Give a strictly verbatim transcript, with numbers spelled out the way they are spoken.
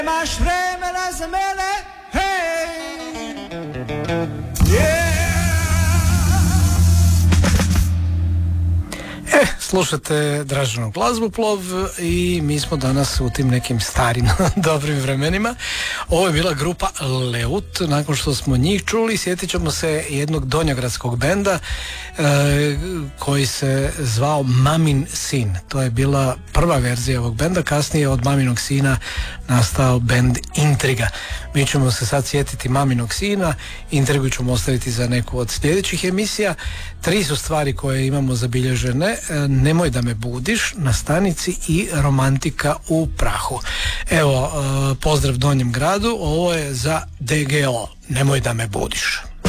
Nemaš vremena za mene, hej, yeah. E, slušate Draženog glazboplov i mi smo danas u tim nekim starim dobrim vremenima. Ovo je bila grupa Leut. Nakon što smo njih čuli, sjetit ćemo se jednog donjogradskog benda e, koji se zvao Mamin sin. To je bila prva verzija ovog benda, kasnije od Maminog sina nastao bend Intriga. Mi ćemo se sad sjetiti Maminog sina, Intrigu ćemo ostaviti za neku od sljedećih emisija. Tri su stvari koje imamo zabilježene: Nemoj da me budiš, Na stanici i Romantika u prahu. Evo, pozdrav Donjem gradu, ovo je za D G O, Nemoj da me budiš.